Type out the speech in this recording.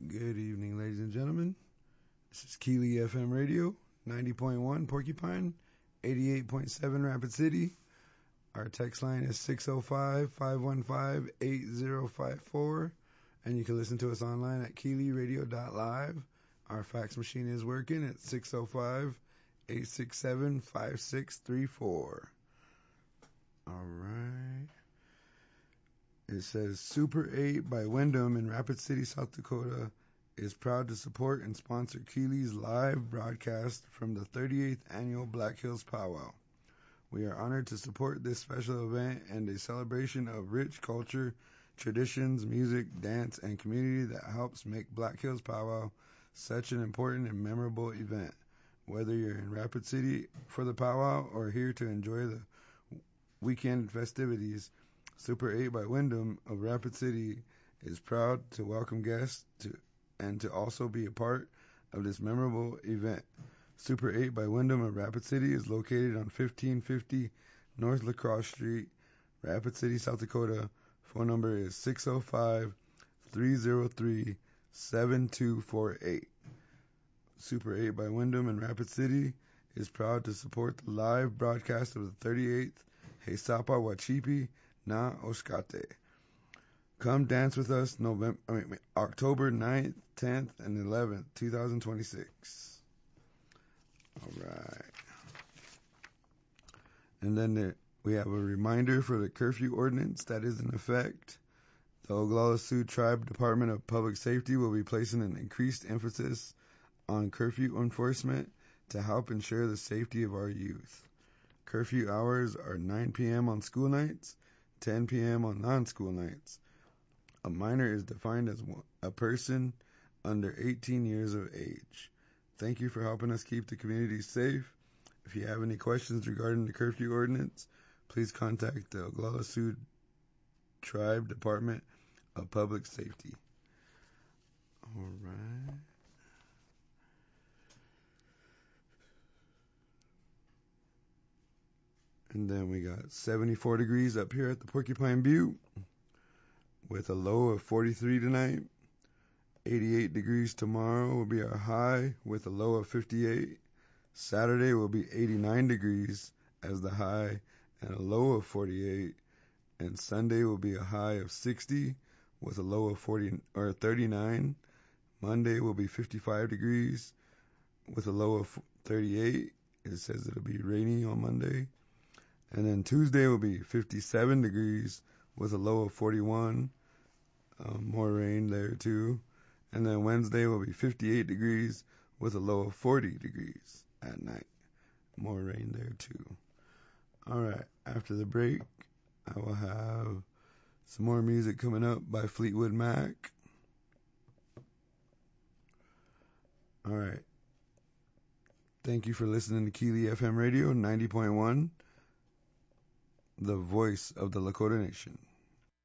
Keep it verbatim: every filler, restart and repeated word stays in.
Good evening, ladies and gentlemen. This is Keely F M Radio, ninety point one Porcupine, eighty-eight point seven Rapid City. Our text line is six oh five, five one five, eight oh five four, and you can listen to us online at keely radio dot live. Our fax machine is working at six oh five, eight six seven, five six three four. All right. It says Super eight by Wyndham in Rapid City, South Dakota is proud to support and sponsor Keely's live broadcast from the thirty-eighth Annual Black Hills Powwow. We are honored to support this special event and a celebration of rich culture, traditions, music, dance, and community that helps make Black Hills Powwow such an important and memorable event. Whether you're in Rapid City for the powwow or here to enjoy the weekend festivities, Super eight by Wyndham of Rapid City is proud to welcome guests to and to also be a part of this memorable event. Super eight by Wyndham of Rapid City is located on fifteen fifty North Lacrosse Street, Rapid City, South Dakota. Phone number is six oh five, three oh three, seven two four eight. Super eight by Wyndham in Rapid City is proud to support the live broadcast of the thirty-eighth Heisapa Wachipi Na Oskate. Come dance with us November, I mean, October ninth, tenth, and eleventh, twenty twenty-six. All right. And then there, we have a reminder for the curfew ordinance that is in effect. The Oglala Sioux Tribe Department of Public Safety will be placing an increased emphasis on curfew enforcement to help ensure the safety of our youth. Curfew hours are nine p.m. on school nights, ten p.m. on non-school nights. A minor is defined as a person under eighteen years of age. Thank you for helping us keep the community safe. If you have any questions regarding the curfew ordinance, please contact the Oglala Sioux Tribe Department of Public Safety. All right. And then we got seventy-four degrees up here at the Porcupine Butte with a low of forty-three tonight. eighty-eight degrees tomorrow will be our high with a low of fifty-eight. Saturday will be eighty-nine degrees as the high and a low of forty-eight. And Sunday will be a high of sixty with a low of forty or thirty-nine. Monday will be fifty-five degrees with a low of thirty-eight. It says it'll be rainy on Monday. And then Tuesday will be fifty-seven degrees with a low of forty-one. Um, more rain there too. And then Wednesday will be fifty-eight degrees with a low of forty degrees at night. More rain there too. All right. After the break, I will have some more music coming up by Fleetwood Mac. All right. Thank you for listening to Keely F M Radio ninety point one. The voice of the Lakota Nation.